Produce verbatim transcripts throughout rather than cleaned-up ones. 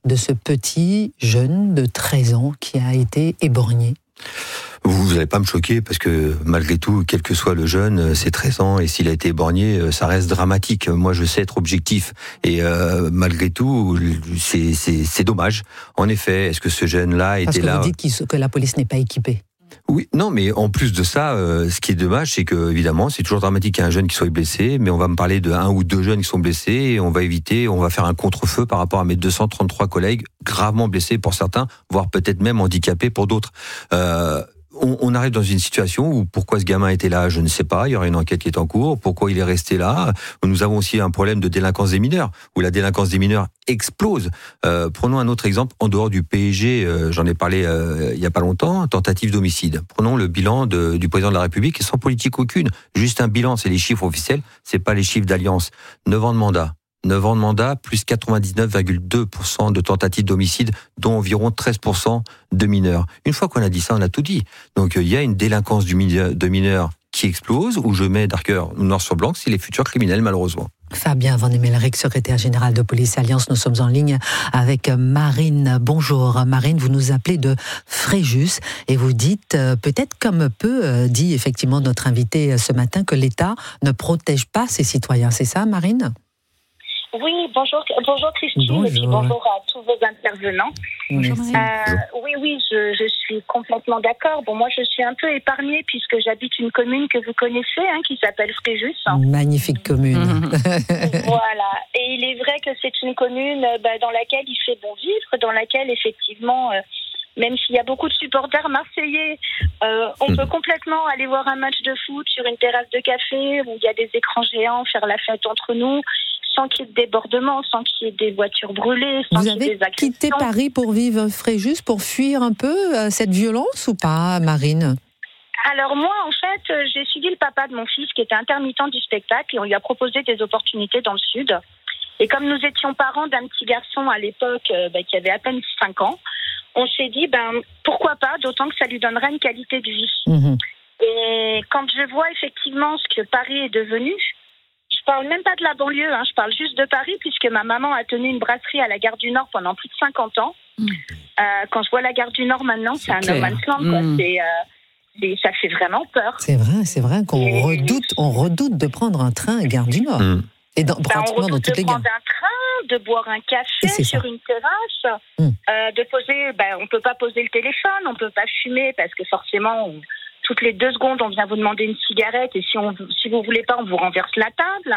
de ce petit jeune de treize ans qui a été éborgné? Vous n'allez pas me choquer parce que malgré tout, quel que soit le jeune, c'est treize ans et s'il a été éborgné, ça reste dramatique. Moi, je sais être objectif et euh, malgré tout, c'est, c'est, c'est dommage. En effet, est-ce que ce jeune-là était là? Parce que vous dites que la police n'est pas équipée. Oui, non, mais en plus de ça, euh, ce qui est dommage, c'est que évidemment, c'est toujours dramatique qu'un jeune qui soit blessé, mais on va me parler de un ou deux jeunes qui sont blessés et on va éviter, on va faire un contre-feu par rapport à mes deux cent trente-trois collègues gravement blessés pour certains, voire peut-être même handicapés pour d'autres. Euh, On, on arrive dans une situation où pourquoi ce gamin était là, je ne sais pas, il y aura une enquête qui est en cours, pourquoi il est resté là. Nous avons aussi un problème de délinquance des mineurs, où la délinquance des mineurs explose. Euh, prenons un autre exemple, en dehors du P S G, euh, j'en ai parlé euh, il n'y a pas longtemps, tentative d'homicide. Prenons le bilan de, du président de la République, sans politique aucune, juste un bilan, c'est les chiffres officiels, c'est pas les chiffres d'Alliance. neuf ans de mandat. neuf ans de mandat, plus quatre-vingt-dix-neuf virgule deux pour cent de tentatives d'homicide, dont environ treize pour cent de mineurs. Une fois qu'on a dit ça, on a tout dit. Donc il y a une délinquance du mineur, de mineurs qui explose, où je mets darker noir sur blanc, c'est les futurs criminels, malheureusement. Fabien Van Emmelrich, secrétaire général de Police Alliance, nous sommes en ligne avec Marine. Bonjour Marine, vous nous appelez de Fréjus et vous dites, euh, peut-être comme peu euh, dit effectivement notre invité ce matin, que l'État ne protège pas ses citoyens. C'est ça Marine ? Oui, bonjour, bonjour Christine, bonjour. Et puis bonjour à tous vos intervenants. Bonjour. Euh, oui, oui, je, je suis complètement d'accord. Bon, moi, je suis un peu épargnée puisque j'habite une commune que vous connaissez, hein, qui s'appelle Fréjus. Magnifique commune. Voilà. Et il est vrai que c'est une commune bah, dans laquelle il fait bon vivre, dans laquelle effectivement, euh, même s'il y a beaucoup de supporters marseillais, euh, on mmh. peut complètement aller voir un match de foot sur une terrasse de café où il y a des écrans géants, faire la fête entre nous, sans qu'il y ait de débordement, sans qu'il y ait des voitures brûlées, sans Vous qu'il y ait des avez quitté Paris pour vivre Fréjus, pour fuir un peu euh, cette violence ou pas, Marine ? Alors moi, en fait, j'ai suivi le papa de mon fils qui était intermittent du spectacle et on lui a proposé des opportunités dans le sud. Et comme nous étions parents d'un petit garçon à l'époque euh, bah, qui avait à peine cinq ans, on s'est dit, ben pourquoi pas, d'autant que ça lui donnerait une qualité de vie. Mmh. Et quand je vois effectivement ce que Paris est devenu, je parle même pas de la banlieue, hein, je parle juste de Paris, puisque ma maman a tenu une brasserie à la Gare du Nord pendant plus de cinquante ans. Mmh. Euh, quand je vois la Gare du Nord maintenant, c'est, c'est un no man's land, quoi. Mmh. C'est, euh, c'est, ça fait vraiment peur. C'est vrai, c'est vrai qu'on Et... redoute, on redoute de prendre un train à Gare du Nord. Mmh. Et dans, ben, pratiquement dans toutes les gares. De prendre un train, de boire un café sur ça. Une terrasse, mmh. euh, de poser, ben, on peut pas poser le téléphone, on peut pas fumer, parce que forcément... On... Toutes les deux secondes, on vient vous demander une cigarette et si, on, si vous voulez pas, on vous renverse la table.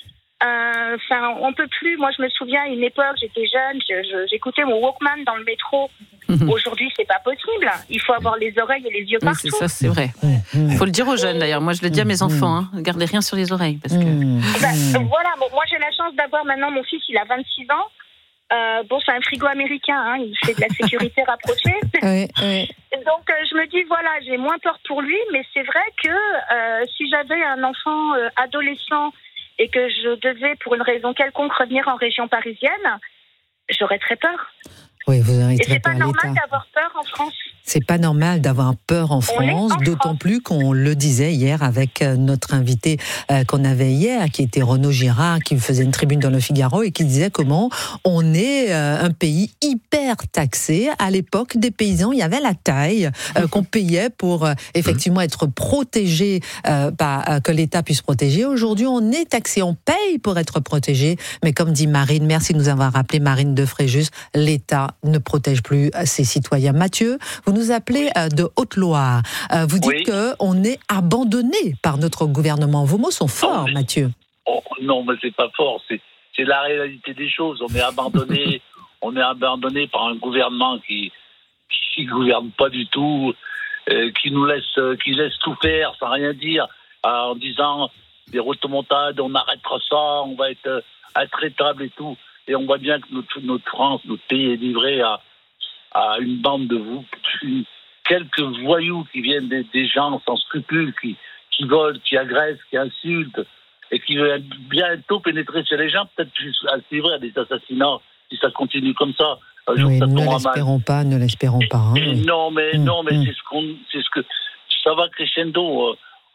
Enfin, euh, on peut plus. Moi, je me souviens, à une époque, j'étais jeune, je, je, j'écoutais mon Walkman dans le métro. Mmh. Aujourd'hui, c'est pas possible. Il faut avoir les oreilles et les yeux partout. Oui, c'est ça, c'est vrai. Il faut le dire aux jeunes, d'ailleurs. Moi, je le dis à mes enfants. Hein. Gardez rien sur les oreilles. Parce que... ben, voilà, bon, moi, j'ai la chance d'avoir maintenant mon fils, il a vingt-six ans. Euh, bon, c'est un frigo américain, hein, il fait de la sécurité rapprochée. Oui, oui. Donc, euh, je me dis, voilà, j'ai moins peur pour lui, mais c'est vrai que euh, si j'avais un enfant euh, adolescent et que je devais, pour une raison quelconque, revenir en région parisienne, j'aurais très peur. Oui, vous aurez et très c'est peur. Pas normal l'État. d'avoir peur en France. C'est pas normal d'avoir peur en France, en d'autant France. Plus qu'on le disait hier avec notre invité euh, qu'on avait hier, qui était Renaud Girard, qui faisait une tribune dans le Figaro et qui disait comment on est euh, un pays hyper taxé. À l'époque des paysans, il y avait la taille euh, qu'on payait pour euh, effectivement être protégé, euh, bah, euh, que l'État puisse protéger. Aujourd'hui, on est taxé, on paye pour être protégé. Mais comme dit Marine, merci de nous avoir rappelé, Marine de Fréjus, l'État ne protège plus ses citoyens. Mathieu, vous nous appelez de Haute-Loire. Vous dites oui. qu'on est abandonné par notre gouvernement. Vos mots sont forts, non, mais, Mathieu. Oh, non, mais c'est pas fort. C'est, c'est la réalité des choses. On est abandonné. on est abandonné par un gouvernement qui qui gouverne pas du tout, euh, qui nous laisse, euh, qui laisse tout faire sans rien dire, euh, en disant des routes-montades, on arrêtera ça, on va être euh, intraitable et tout. Et on voit bien que notre, notre France, notre pays est livré à, à une bande de vous, une, quelques voyous qui viennent des, des gens sans scrupules, qui, qui volent, qui agressent, qui insultent, et qui veulent bientôt pénétrer chez les gens, peut-être c'est vrai, des assassinats, si ça continue comme ça. Un jour, oui, ça ne l'espérons mal. pas, ne l'espérons pas. Hein, et oui. Non, mais, mmh, non, mais mmh. c'est ce qu'on, c'est ce que, ça va crescendo.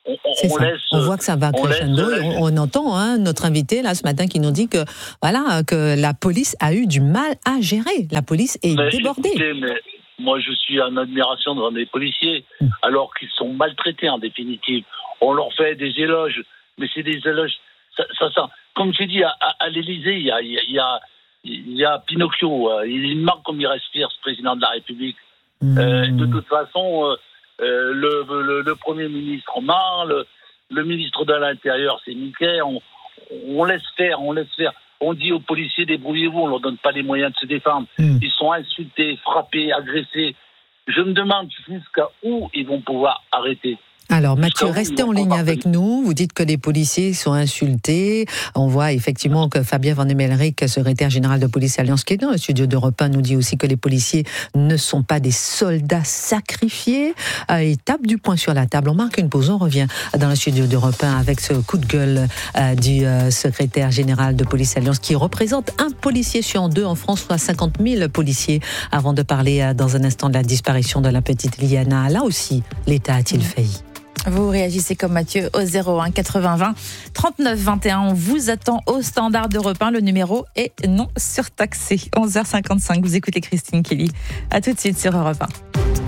on, on, C'est on ça. laisse. On voit que ça va crescendo et on, on entend hein, notre invité là ce matin qui nous dit que voilà que la police a eu du mal à gérer. La police est mais, débordée. Écoutez, mais moi, je suis en admiration devant les policiers, mmh. alors qu'ils sont maltraités en définitive. On leur fait des éloges, mais c'est des éloges. Ça, ça, ça. Comme j'ai dit, à, à l'Élysée, il y a, il y a, il y a Pinocchio. Il manque comme il respire, ce président de la République. Mmh. Euh, de toute façon, euh, euh, le, le, le Premier ministre ment, le, le ministre de l'Intérieur, c'est Mickey. On, on laisse faire, on laisse faire. On dit aux policiers, débrouillez-vous, on ne leur donne pas les moyens de se défendre. Mmh. Ils sont insultés, frappés, agressés. Je me demande jusqu'à où ils vont pouvoir arrêter. Alors Mathieu, restez en ligne avec nous. Vous dites que les policiers sont insultés. On voit effectivement que Fabien Van Emmelrich, secrétaire général de Police Alliance, qui est dans le studio d'Europe un, nous dit aussi que les policiers ne sont pas des soldats sacrifiés. Euh, il tape du poing sur la table. On marque une pause, on revient dans le studio d'Europe un avec ce coup de gueule euh, du euh, secrétaire général de Police Alliance qui représente un policier sur deux en France, soit cinquante mille policiers, avant de parler euh, dans un instant de la disparition de la petite Liana. Là aussi, l'État a-t-il failli ? Vous réagissez comme Mathieu au zéro un quatre-vingts vingt trente-neuf vingt et un. On vous attend au standard d'Europe un. Le numéro est non surtaxé. onze heures cinquante-cinq. Vous écoutez Christine Kelly. À tout de suite sur Europe un.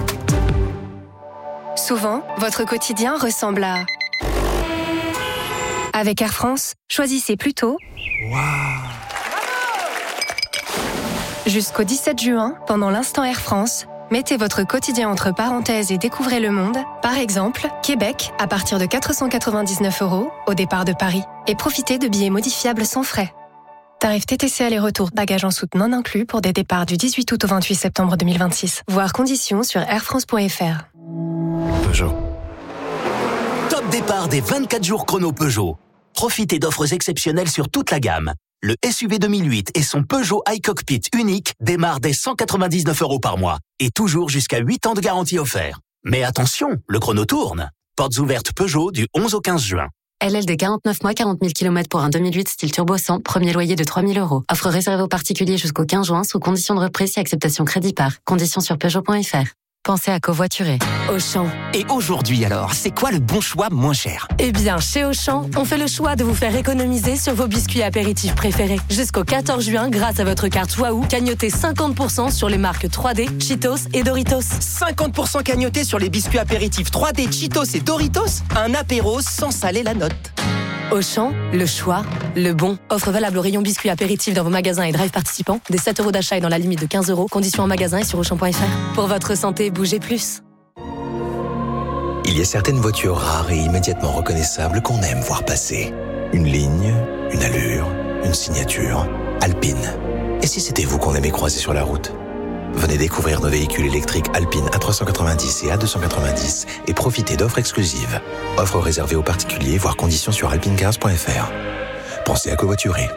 Souvent, votre quotidien ressemble à... Avec Air France, choisissez plutôt... Wow. Jusqu'au dix-sept juin, pendant l'instant Air France, mettez votre quotidien entre parenthèses et découvrez le monde. Par exemple, Québec, à partir de quatre cent quatre-vingt-dix-neuf euros au départ de Paris. Et profitez de billets modifiables sans frais. Tarif T T C aller-retour, bagages en soute non inclus pour des départs du dix-huit août au vingt-huit septembre deux mille vingt-six. Voir conditions sur airfrance point f r. Peugeot. Top départ des vingt-quatre jours chrono Peugeot. Profitez d'offres exceptionnelles sur toute la gamme. Le S U V deux mille huit et son Peugeot iCockpit unique démarrent dès cent quatre-vingt-dix-neuf euros par mois et toujours jusqu'à huit ans de garantie offert. Mais attention, le chrono tourne. Portes ouvertes Peugeot du onze au quinze juin. L L D quarante-neuf mois, quarante mille kilomètres pour un deux mille huit style turbo cent, premier loyer de trois mille euros. Offre réservée aux particuliers jusqu'au quinze juin sous condition de reprise et acceptation crédit par. Conditions sur Peugeot point f r. Pensez à covoiturer. Auchan. Et aujourd'hui alors, c'est quoi le bon choix moins cher ? Eh bien, chez Auchan, on fait le choix de vous faire économiser sur vos biscuits apéritifs préférés. Jusqu'au quatorze juin, grâce à votre carte Wahoo, cagnotez cinquante pour cent sur les marques trois D, Cheetos et Doritos. cinquante pour cent cagnotés sur les biscuits apéritifs trois D, Cheetos et Doritos. Un apéro sans saler la note. Auchan, le choix, le bon. Offre valable au rayon biscuits apéritifs dans vos magasins et drive participants. Des sept euros d'achat et dans la limite de quinze euros. Conditions en magasin et sur auchan point f r. Pour votre santé, bougez plus. Il y a certaines voitures rares et immédiatement reconnaissables qu'on aime voir passer. Une ligne, une allure, une signature. Alpine. Et si c'était vous qu'on aimait croiser sur la route ? Venez découvrir nos véhicules électriques Alpine A trois cent quatre-vingt-dix et A deux cent quatre-vingt-dix et profitez d'offres exclusives. Offres réservées aux particuliers, voire conditions sur alpinecars point f r. Pensez à covoiturer.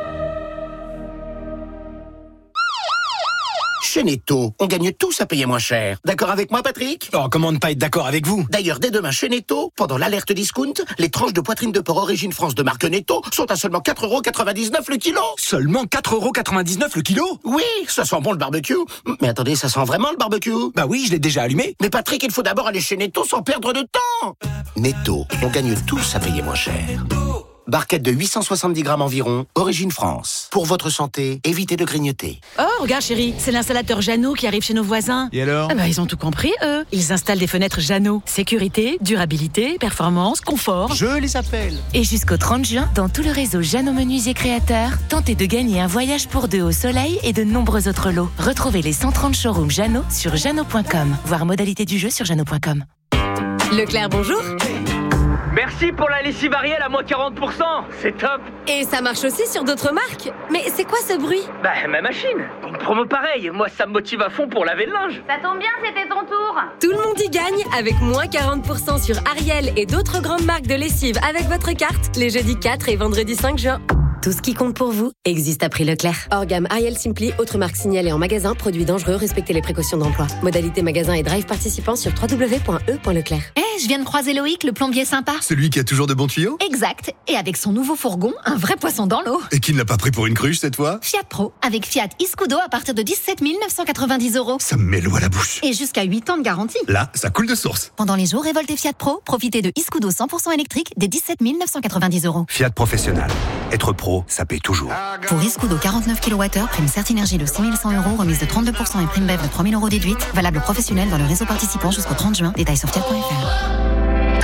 Chez Netto, on gagne tous à payer moins cher. D'accord avec moi, Patrick ? Oh, comment ne pas être d'accord avec vous ? D'ailleurs, dès demain chez Netto, pendant l'alerte discount, les tranches de poitrine de porc origine France de marque Netto sont à seulement quatre euros quatre-vingt-dix-neuf le kilo. Seulement quatre euros quatre-vingt-dix-neuf le kilo ? Oui, ça sent bon le barbecue. Mais attendez, ça sent vraiment le barbecue ? Bah oui, je l'ai déjà allumé. Mais Patrick, il faut d'abord aller chez Netto sans perdre de temps. Netto, on gagne tous à payer moins cher. Barquette de huit cent soixante-dix grammes environ, origine France. Pour votre santé, évitez de grignoter. Oh, regarde chérie, c'est l'installateur Jeannot qui arrive chez nos voisins. Et alors ? Ah bah, ils ont tout compris, eux. Ils installent des fenêtres Jeannot. Sécurité, durabilité, performance, confort. Je les appelle. Et jusqu'au trente juin, dans tout le réseau Jeannot Menuisier Créateurs, tentez de gagner un voyage pour deux au soleil et de nombreux autres lots. Retrouvez les cent trente showrooms Jeannot sur jeannot point com. Voir modalité du jeu sur jeannot point com. Leclerc, bonjour. Merci pour la lessive Ariel à moins quarante pour cent, c'est top. Et ça marche aussi sur d'autres marques. Mais c'est quoi ce bruit ? Bah, ma machine. Une promo pareille, moi ça me motive à fond pour laver le linge. Ça tombe bien, c'était ton tour. Tout le monde y gagne avec moins quarante pour cent sur Ariel et d'autres grandes marques de lessive avec votre carte les jeudis quatre et vendredi cinq juin. Tout ce qui compte pour vous existe à prix Leclerc. Hors gamme Ariel Simply, autre marque signalée en magasin, produits dangereux, respectez les précautions d'emploi. Modalité magasin et drive participants sur w w w point e point leclerc. Eh, hey, je viens de croiser Loïc, le plombier sympa. Celui qui a toujours de bons tuyaux ? Exact. Et avec son nouveau fourgon, un vrai poisson dans l'eau. Et qui ne l'a pas pris pour une cruche cette fois ? Fiat Pro, avec Fiat Iscudo à partir de dix-sept mille neuf cent quatre-vingt-dix euros. Ça me met l'eau à la bouche. Et jusqu'à huit ans de garantie. Là, ça coule de source. Pendant les jours révoltés Fiat Pro, profitez de Iscudo cent pour cent électrique dès dix-sept mille neuf cent quatre-vingt-dix euros. Fiat Professionnel. Être pro, ça paye toujours. Pour Iscudo quarante-neuf kilowattheures, prime Certinergie de six mille cent euros, remise de trente-deux pour cent et prime B E V de trois mille euros déduite. Valable professionnel dans le réseau participant jusqu'au trente juin. Détails sur fiat point f r.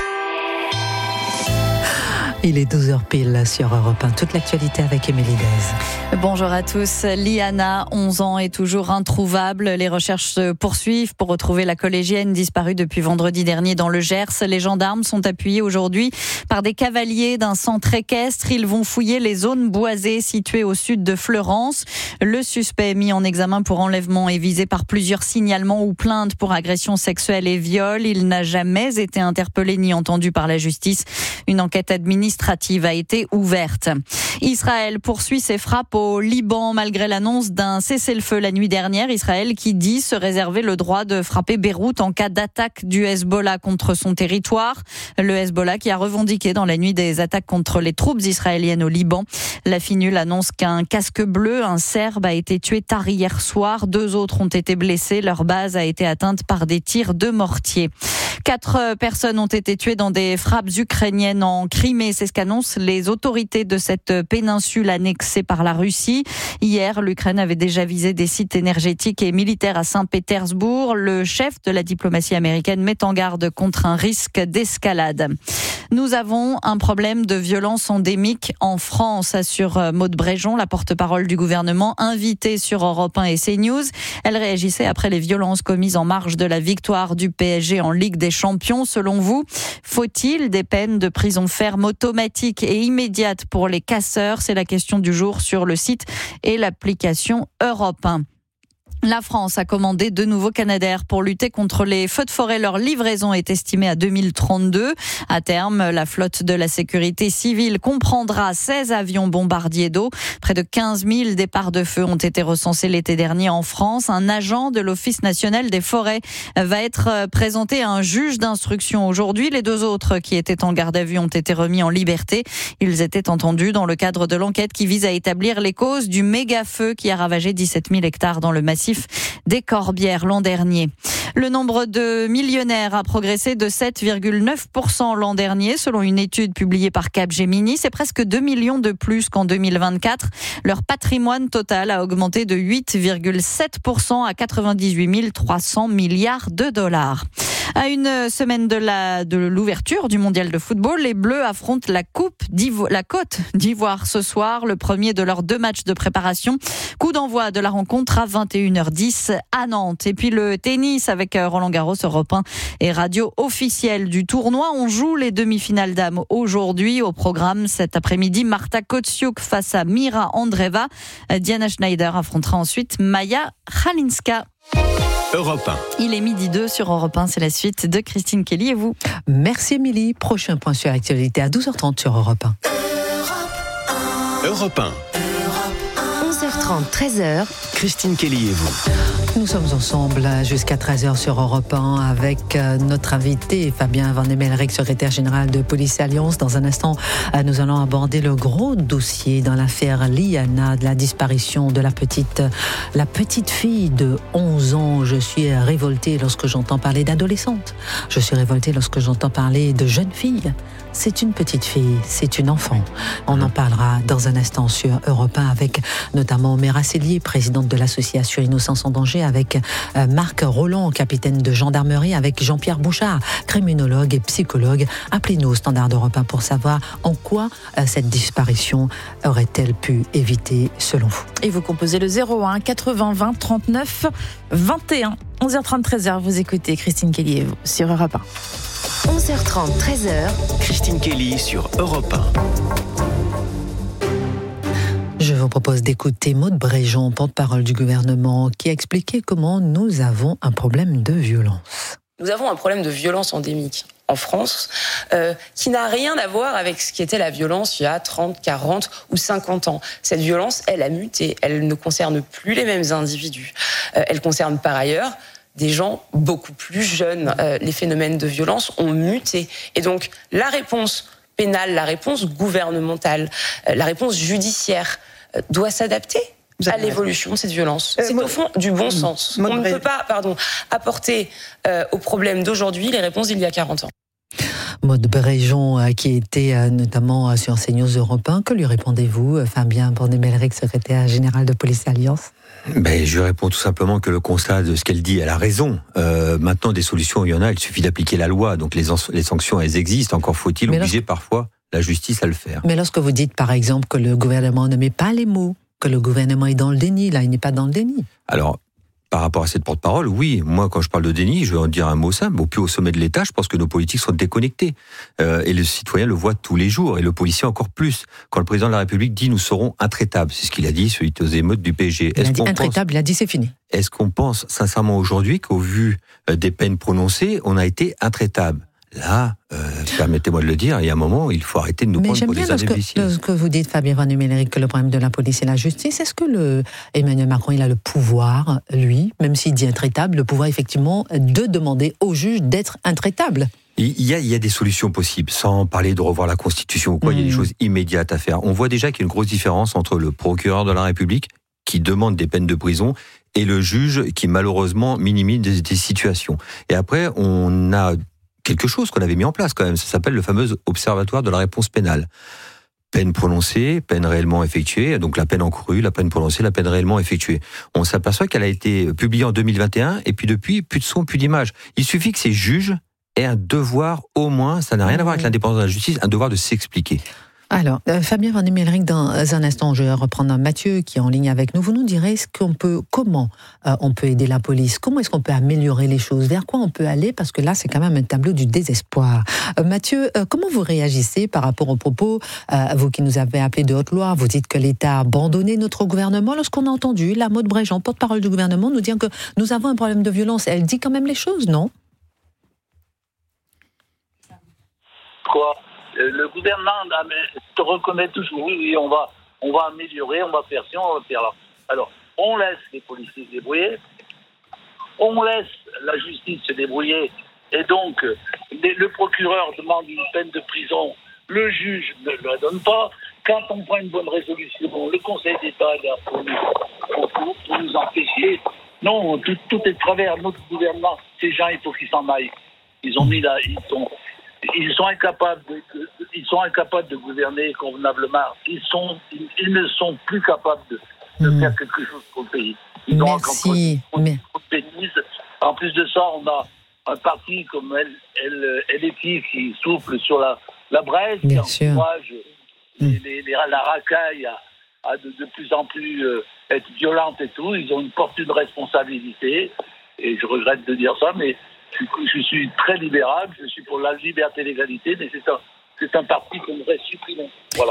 Il est douze heures pile sur Europe un. Toute l'actualité avec Émilie Dez. Bonjour à tous. Liana, onze ans, est toujours introuvable. Les recherches se poursuivent pour retrouver la collégienne disparue depuis vendredi dernier dans le Gers. Les gendarmes sont appuyés aujourd'hui par des cavaliers d'un centre équestre. Ils vont fouiller les zones boisées situées au sud de Fleurance. Le suspect mis en examen pour enlèvement est visé par plusieurs signalements ou plaintes pour agression sexuelle et viol. Il n'a jamais été interpellé ni entendu par la justice. Une enquête administrative a été ouverte. Israël poursuit ses frappes au Liban malgré l'annonce d'un cessez-le-feu la nuit dernière. Israël qui dit se réserver le droit de frapper Beyrouth en cas d'attaque du Hezbollah contre son territoire. Le Hezbollah qui a revendiqué dans la nuit des attaques contre les troupes israéliennes au Liban. La Finul annonce qu'un casque bleu, un Serbe, a été tué tard hier soir. Deux autres ont été blessés. Leur base a été atteinte par des tirs de mortier. Quatre personnes ont été tuées dans des frappes ukrainiennes en Crimée. C'est ce qu'annoncent les autorités de cette péninsule annexée par la Russie. Hier, l'Ukraine avait déjà visé des sites énergétiques et militaires à Saint-Pétersbourg. Le chef de la diplomatie américaine met en garde contre un risque d'escalade. Nous avons un problème de violence endémique en France, assure Maude Bréjon, la porte-parole du gouvernement, invitée sur Europe un et CNews. Elle réagissait après les violences commises en marge de la victoire du P S G en Ligue des Champions. Selon vous, faut-il des peines de prison ferme automatiques et immédiates pour les casseurs ? C'est la question du jour sur le site et l'application Europe un. La France a commandé de nouveaux Canadair pour lutter contre les feux de forêt. Leur livraison est estimée à deux mille trente-deux. À terme, la flotte de la sécurité civile comprendra seize avions bombardiers d'eau. Près de quinze mille départs de feu ont été recensés l'été dernier en France. Un agent de l'Office national des forêts va être présenté à un juge d'instruction aujourd'hui. Les deux autres qui étaient en garde à vue ont été remis en liberté. Ils étaient entendus dans le cadre de l'enquête qui vise à établir les causes du méga feu qui a ravagé dix-sept mille hectares dans le massif des Corbières l'an dernier. Le nombre de millionnaires a progressé de sept virgule neuf pour cent l'an dernier, selon une étude publiée par Capgemini. C'est presque deux millions de plus qu'en deux mille vingt-quatre. Leur patrimoine total a augmenté de huit virgule sept pour cent à quatre-vingt-dix-huit mille trois cents milliards de dollars. À une semaine de la de l'ouverture du mondial de football, les Bleus affrontent la Coupe d'Ivoire, la Côte d'Ivoire ce soir, le premier de leurs deux matchs de préparation. Coup d'envoi de la rencontre à vingt et une heures dix à Nantes. Et puis le tennis avec Roland Garros, Europe un et radio officielle du tournoi. On joue les demi-finales dames aujourd'hui. Au programme cet après-midi, Marta Kotsiuk face à Mira Andreeva. Diana Schneider affrontera ensuite Maya Halinska. Europe un. Il est midi deux sur Europe un, c'est la suite de Christine Kelly et vous. Merci Émilie. Prochain point sur l'actualité à douze heures trente sur Europe un. Europe un. onze heures trente, treize heures. Christine Kelly et vous. Nous sommes ensemble jusqu'à treize heures sur Europe un avec notre invité Fabien Van Emmelrich, secrétaire général de Police Alliance. Dans un instant, nous allons aborder le gros dossier dans l'affaire Liana, de la disparition de la petite, la petite fille de onze ans. Je suis révoltée lorsque j'entends parler d'adolescente. Je suis révoltée lorsque j'entends parler de jeune fille. C'est une petite fille, c'est une enfant. On en parlera dans un instant sur Europe un avec notamment Méra Cellier, présidente de l'association Innocence en danger, avec Marc Roland, capitaine de gendarmerie, avec Jean-Pierre Bouchard, criminologue et psychologue. Appelez-nous au standard d'Europe un pour savoir en quoi cette disparition aurait-elle pu éviter selon vous. Et vous composez le zéro un quatre-vingts vingt trente-neuf vingt et un. onze heures trente, treize heures, vous écoutez Christine Kelly et vous sur Europe un. onze heures trente, treize heures. Christine Kelly sur Europe un. Je vous propose d'écouter Maude Bréjon, porte-parole du gouvernement, qui a expliqué comment nous avons un problème de violence. Nous avons un problème de violence endémique. en France, euh, qui n'a rien à voir avec ce qui était la violence il y a trente, quarante ou cinquante ans. Cette violence, elle a muté. Elle ne concerne plus les mêmes individus. Euh, elle concerne par ailleurs des gens beaucoup plus jeunes. Euh, les phénomènes de violence ont muté. Et donc, la réponse pénale, la réponse gouvernementale, euh, la réponse judiciaire euh, doit s'adapter à l'évolution de cette violence. C'est au fond du bon sens. On ne peut pas, pardon, apporter euh, aux problèmes d'aujourd'hui les réponses d'il y a quarante ans. Maude Bréjon, qui était notamment sur CNews Europe un, que lui répondez-vous, Fabien Vandermelerick, secrétaire général de Police Alliance? Ben, je réponds tout simplement que le constat de ce qu'elle dit, elle a raison. Euh, maintenant, des solutions, il y en a, il suffit d'appliquer la loi. Donc les, les sanctions, elles existent. Encore faut-il Mais obliger lorsque... parfois la justice à le faire. Mais lorsque vous dites, par exemple, que le gouvernement ne met pas les mots, que le gouvernement est dans le déni, là, il n'est pas dans le déni. Alors, par rapport à cette porte-parole, oui, moi, quand je parle de déni, je vais en dire un mot simple. Au plus haut sommet de l'État, je pense que nos politiques sont déconnectés. Euh, et le citoyen le voit tous les jours, et le policier encore plus. Quand le président de la République dit « nous serons intraitables », c'est ce qu'il a dit suite aux émeutes du P S G. Il a dit intraitable, il a dit c'est fini. Est-ce qu'on pense sincèrement aujourd'hui qu'au vu des peines prononcées, on a été intraitable ? Là, euh, permettez-moi de le dire, il y a un moment, il faut arrêter de nous Mais prendre pour des imbéciles. Mais j'aime bien ce que vous dites, Fabien Vandermelerick, que le problème de la police et la justice, est-ce que le Emmanuel Macron, il a le pouvoir, lui, même s'il dit intraitable, le pouvoir effectivement de demander au juge d'être intraitable ? Il y, a, il y a des solutions possibles, sans parler de revoir la Constitution ou quoi, mmh. il y a des choses immédiates à faire. On voit déjà qu'il y a une grosse différence entre le procureur de la République, qui demande des peines de prison, et le juge qui malheureusement minimise des, des situations. Et après, on a quelque chose qu'on avait mis en place quand même, ça s'appelle le fameux observatoire de la réponse pénale. Peine prononcée, peine réellement effectuée, donc la peine encourue, la peine prononcée, la peine réellement effectuée. On s'aperçoit qu'elle a été publiée en deux mille vingt et un, et puis depuis, plus de son, plus d'image. Il suffit que ces juges aient un devoir, au moins, ça n'a rien à voir avec l'indépendance de la justice, un devoir de s'expliquer. Alors, euh, Fabien Vandermelerick, dans un instant, je vais reprendre Mathieu qui est en ligne avec nous. Vous nous direz ce qu'on peut, comment euh, on peut aider la police, comment est-ce qu'on peut améliorer les choses, vers quoi on peut aller, parce que là, c'est quand même un tableau du désespoir. Euh, Mathieu, euh, comment vous réagissez par rapport aux propos, euh, vous qui nous avez appelé de Haute-Loire, vous dites que l'État a abandonné notre gouvernement, lorsqu'on a entendu la Maude Bréjon, porte-parole du gouvernement, nous dire que nous avons un problème de violence. Elle dit quand même les choses, non ? Quoi ? Le gouvernement te reconnaît toujours, oui, oui, on va, on va améliorer, on va faire ci, on va faire là. Alors, on laisse les policiers se débrouiller, on laisse la justice se débrouiller, et donc, le procureur demande une peine de prison, le juge ne la donne pas. Quand on prend une bonne résolution, le Conseil d'État est là pour nous, pour, pour nous empêcher. Non, tout, tout est de travers notre gouvernement. Ces gens, il faut qu'ils s'en aillent. Ils ont mis là, ils sont... Ils sont incapables de, de, ils sont incapables de gouverner convenablement. Ils sont, ils, ils ne sont plus capables de, de mmh. faire quelque chose pour le pays. Ils Merci. ont Mais... En plus de ça, on a un parti comme elle, elle, L F I qui souffle sur la, la braise, Bien qui sûr. encourage mmh. les, les, les, la racaille à, à de, de plus en plus euh, être violente et tout. Ils ont une porte de responsabilité. Et je regrette de dire ça, mais je suis très libéral, je suis pour la liberté et l'égalité, mais c'est un, c'est un parti qu'on devrait supprimer. Voilà.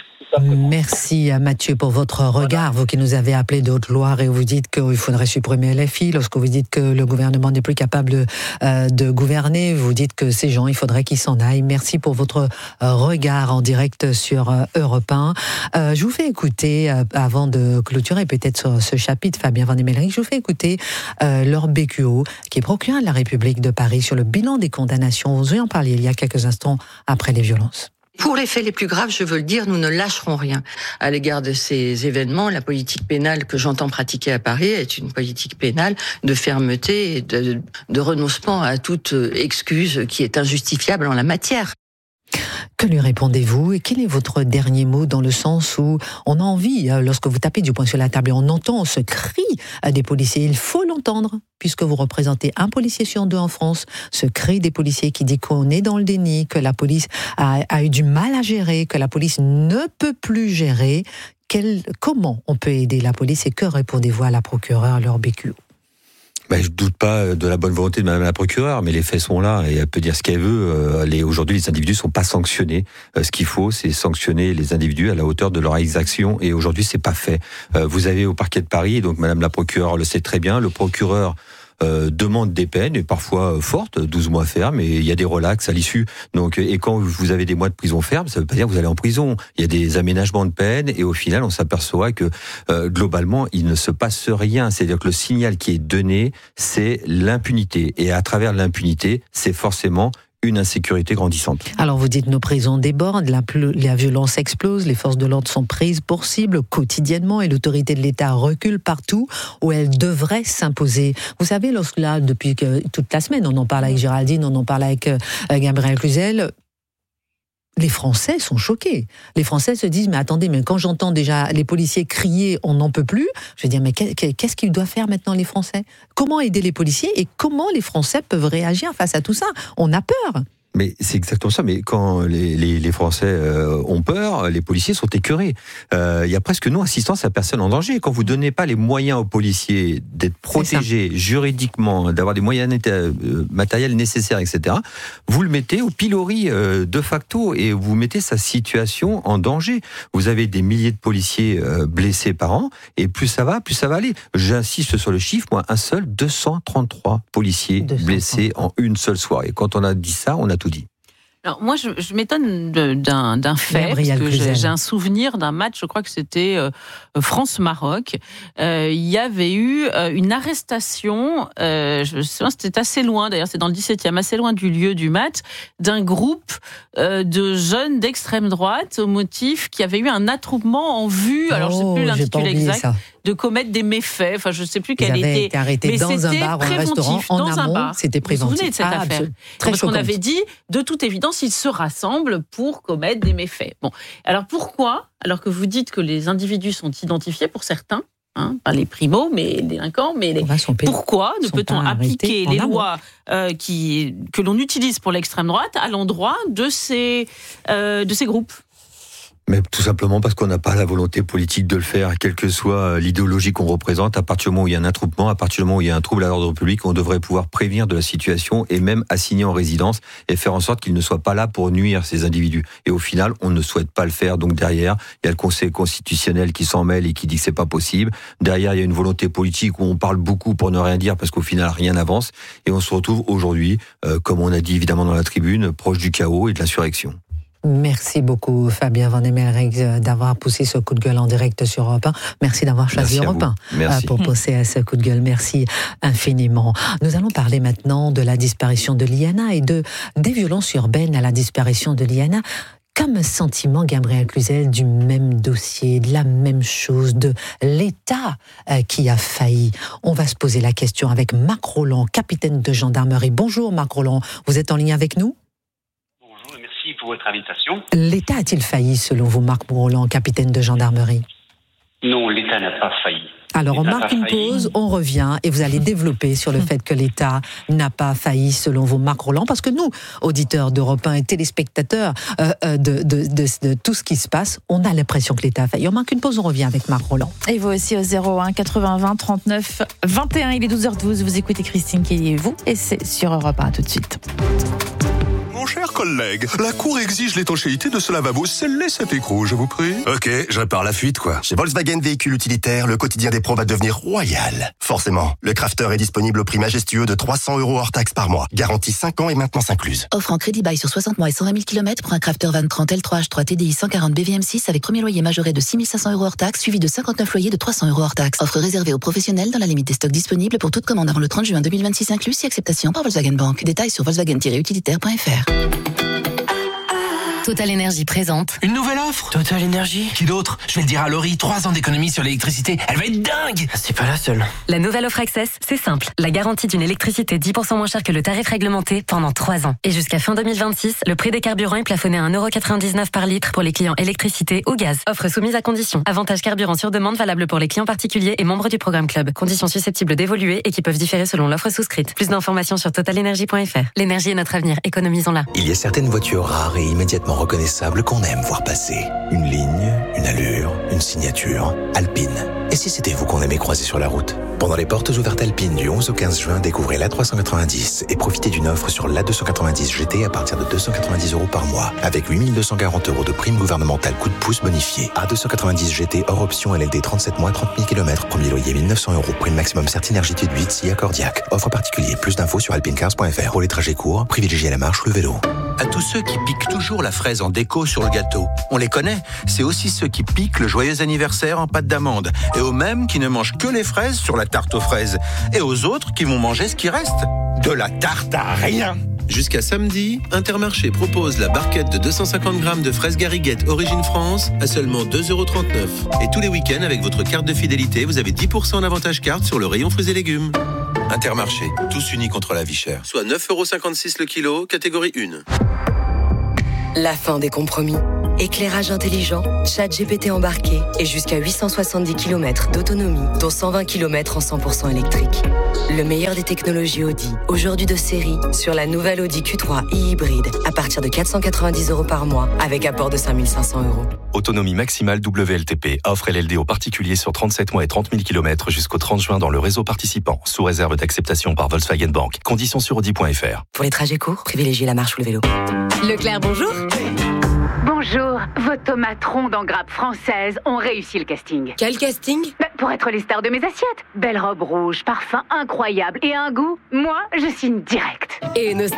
Merci à Mathieu pour votre regard, vous qui nous avez appelé de Haute-Loire et vous dites qu'il faudrait supprimer L F I, lorsque vous dites que le gouvernement n'est plus capable euh, de gouverner, vous dites que ces gens, il faudrait qu'ils s'en aillent. Merci pour votre euh, regard en direct sur euh, Europe un. Euh, je vous fais écouter, euh, avant de clôturer peut-être ce, ce chapitre, Fabien Vandermelerick, je vous fais écouter euh, Laure Bécuot, qui est procureur de la République de Paris, sur le bilan des condamnations. Vous en parliez il y a quelques instants après les violences. Pour les faits les plus graves, je veux le dire, nous ne lâcherons rien. À l'égard de ces événements, la politique pénale que j'entends pratiquer à Paris est une politique pénale de fermeté et de, de renoncement à toute excuse qui est injustifiable en la matière. Que lui répondez-vous et quel est votre dernier mot, dans le sens où on a envie, lorsque vous tapez du poing sur la table et on entend ce cri des policiers, il faut l'entendre, puisque vous représentez un policier sur deux en France, ce cri des policiers qui dit qu'on est dans le déni, que la police a, a eu du mal à gérer, que la police ne peut plus gérer. Quel, comment on peut aider la police et que répondez-vous à la procureure Laure Bécuot? Ben, je ne doute pas de la bonne volonté de Madame la procureure, mais les faits sont là et elle peut dire ce qu'elle veut. Les, aujourd'hui, les individus ne sont pas sanctionnés. Ce qu'il faut, c'est sanctionner les individus à la hauteur de leur exaction. Et aujourd'hui, c'est pas fait. Vous avez au parquet de Paris, donc Madame la procureure le sait très bien, le procureur euh, demandent des peines, et parfois fortes, douze mois ferme, et il y a des relax à l'issue. Donc, et quand vous avez des mois de prison ferme, ça ne veut pas dire que vous allez en prison. Il y a des aménagements de peine, et au final, on s'aperçoit que euh, globalement, il ne se passe rien. C'est-à-dire que le signal qui est donné, c'est l'impunité. Et à travers l'impunité, c'est forcément une insécurité grandissante. Alors vous dites nos prisons débordent, la, la violence explose, les forces de l'ordre sont prises pour cible quotidiennement et l'autorité de l'État recule partout où elle devrait s'imposer. Vous savez, lorsque là, depuis que, toute la semaine, on en parle avec Géraldine, on en parle avec euh, Gabriel Cluzel, les Français sont choqués. Les Français se disent, mais attendez, mais quand j'entends déjà les policiers crier, on n'en peut plus, je veux dire, mais qu'est-ce qu'ils doivent faire maintenant les Français ? Comment aider les policiers et comment les Français peuvent réagir face à tout ça ? On a peur. Mais c'est exactement ça. Mais quand les, les, les Français euh, ont peur, les policiers sont écœurés. Euh, il y a presque non assistance à personne en danger. Quand vous donnez pas les moyens aux policiers d'être protégés juridiquement, d'avoir des moyens euh, matériels nécessaires, et cetera, vous le mettez au pilori euh, de facto et vous mettez sa situation en danger. Vous avez des milliers de policiers euh, blessés par an et plus ça va, plus ça va aller. J'insiste sur le chiffre, moi, un seul deux cent trente-trois policiers deux cent trente blessés en une seule soirée. Quand on a dit ça, on a tout dit. Alors moi, je, je m'étonne de, d'un, d'un fait, Gabriel parce que Cluzel. j'ai, j'ai un souvenir d'un match, je crois que c'était euh, France-Maroc. Euh, il y avait eu euh, une arrestation, euh, je sais pas, c'était assez loin, d'ailleurs c'est dans le dix-septième, assez loin du lieu du match, d'un groupe euh, de jeunes d'extrême droite au motif qu'il y avait eu un attroupement en vue, alors je ne sais Oh, plus j'ai pas l'intitulé oublié exact, ça. de commettre des méfaits. Enfin, je ne sais plus Ils quelle avaient était. été arrêtés mais dans un bar ou un restaurant, préventif, en dans un amont, bar. c'était préventif. Vous vous souvenez de cette Ah, affaire absolument. Très Parce qu'on choquante. avait dit, de toute évidence, ils se rassemblent pour commettre des méfaits. Bon, alors pourquoi, alors que vous dites que les individus sont identifiés pour certains, hein, pas les primos, mais les délinquants, mais les... pourquoi ne peut-on appliquer les lois euh, qui, que l'on utilise pour l'extrême droite à l'endroit de ces, euh, de ces groupes ? Mais tout simplement parce qu'on n'a pas la volonté politique de le faire, quelle que soit l'idéologie qu'on représente. À partir du moment où il y a un attroupement, à partir du moment où il y a un trouble à l'ordre public, on devrait pouvoir prévenir de la situation et même assigner en résidence et faire en sorte qu'ils ne soient pas là pour nuire ces individus. Et au final, on ne souhaite pas le faire. Donc derrière, il y a le Conseil constitutionnel qui s'en mêle et qui dit que c'est pas possible. Derrière, il y a une volonté politique où on parle beaucoup pour ne rien dire parce qu'au final, rien n'avance. Et on se retrouve aujourd'hui, euh, comme on a dit évidemment dans la tribune, proche du chaos et de l'insurrection. Merci beaucoup Fabien Van Emmerik d'avoir poussé ce coup de gueule en direct sur Europe un. Merci d'avoir choisi Merci Europe un Merci. pour pousser ce coup de gueule. Merci infiniment. Nous allons parler maintenant de la disparition de Liana et de, des violences urbaines à la disparition de Liana. Comme un sentiment, Gabriel Cluzel, du même dossier, de la même chose, de l'État euh, qui a failli. On va se poser la question avec Marc Rolland, capitaine de gendarmerie. Bonjour Marc Rolland, vous êtes en ligne avec nous ? Merci pour votre invitation. L'État a-t-il failli, selon vous, Marc Rolland, capitaine de gendarmerie ? Non, l'État n'a pas failli. Alors, on marque une pause, on revient et vous allez développer sur le fait que l'État n'a pas failli, selon vous, Marc Rolland, parce que nous, auditeurs d'Europe un et téléspectateurs euh, de, de, de, de tout ce qui se passe, on a l'impression que l'État a failli. On marque une pause, on revient avec Marc Rolland. Et vous aussi au zéro un quatre-vingts vingt trente-neuf vingt et un, il est douze heures douze, vous écoutez Christine Kelly et vous, et c'est sur Europe un, tout de suite. Mon cher collègue, la Cour exige l'étanchéité de ce lavabo. Scellez cet écrou, je vous prie. Ok, je répare la fuite, quoi. Chez Volkswagen Véhicules Utilitaires, le quotidien des pros va devenir royal. Forcément, le Crafter est disponible au prix majestueux de trois cents euros hors taxe par mois. Garantie cinq ans et maintenance incluse. Offre en crédit bail sur soixante mois et cent vingt mille kilomètres pour un Crafter Van trente L trois H trois T D I cent quarante B V M six avec premier loyer majoré de six mille cinq cents euros hors taxe, suivi de cinquante-neuf loyers de trois cents euros hors taxe. Offre réservée aux professionnels dans la limite des stocks disponibles pour toute commande avant le trente juin deux mille vingt-six inclus, si acceptation par Volkswagen Bank. Détails sur volkswagen tiret utilitaire point f r. Total Énergie présente. Une nouvelle offre Total Énergie. Qui d'autre? Je vais le dire à Laurie, trois ans d'économie sur l'électricité. Elle va être dingue. C'est pas la seule. La nouvelle offre Access, c'est simple. La garantie d'une électricité dix pour cent moins chère que le tarif réglementé pendant trois ans. Et jusqu'à fin deux mille vingt-six, le prix des carburants est plafonné à un euro quatre-vingt-dix-neuf par litre pour les clients électricité ou gaz. Offre soumise à conditions. Avantage carburant sur demande valable pour les clients particuliers et membres du programme Club. Conditions susceptibles d'évoluer et qui peuvent différer selon l'offre souscrite. Plus d'informations sur total énergie point f r. L'énergie est notre avenir, économisons-la. Il y a certaines voitures rares et immédiatement reconnaissables qu'on aime voir passer. Une ligne, une allure, une signature. Alpine. Et si c'était vous qu'on aimait croiser sur la route? Pendant les portes ouvertes alpines du onze au quinze juin, découvrez l'A trois cent quatre-vingt-dix et profitez d'une offre sur l'A deux cent quatre-vingt-dix G T à partir de deux cent quatre-vingt-dix euros par mois, avec huit mille deux cent quarante euros de prime gouvernementale coup de pouce bonifié. A deux cent quatre-vingt-dix G T hors option L L D trente-sept mois, trente mille kilomètres, premier loyer mille neuf cents euros, prime maximum Certinergie huit, si accordiaque. Offre particulier, plus d'infos sur alpinecars point f r. Pour les trajets courts, privilégiez la marche ou le vélo. À tous ceux qui piquent toujours la fraise en déco sur le gâteau. On les connaît, c'est aussi ceux qui piquent le joyeux anniversaire en pâte d'amande. Et aux mêmes qui ne mangent que les fraises sur la tarte aux fraises. Et aux autres qui vont manger ce qui reste. De la tarte à rien. Jusqu'à samedi, Intermarché propose la barquette de deux cent cinquante grammes de fraises Gariguette Origine France à seulement deux euros trente-neuf. Et tous les week-ends, avec votre carte de fidélité, vous avez dix pour cent d'avantage carte sur le rayon fruits et légumes. Intermarché, tous unis contre la vie chère. Soit neuf euros cinquante-six le kilo, catégorie un. La fin des compromis. Éclairage intelligent, chat G P T embarqué et jusqu'à huit cent soixante-dix kilomètres d'autonomie, dont cent vingt kilomètres en cent pour cent électrique. Le meilleur des technologies Audi, aujourd'hui de série, sur la nouvelle Audi Q trois e-hybride, à partir de quatre cent quatre-vingt-dix euros par mois, avec apport de cinq mille cinq cents euros. Autonomie maximale W L T P. Offre L L D aux particuliers sur trente-sept mois et trente mille kilomètres jusqu'au trente juin dans le réseau participant, sous réserve d'acceptation par Volkswagen Bank. Conditions sur audi point f r. Pour les trajets courts, privilégiez la marche ou le vélo. Leclerc, bonjour. Bonjour, vos tomates rondes en grappe française ont réussi le casting. Quel casting? Bah, pour être les stars de mes assiettes. Belle robe rouge, parfum incroyable et un goût, moi, je signe direct. Et nos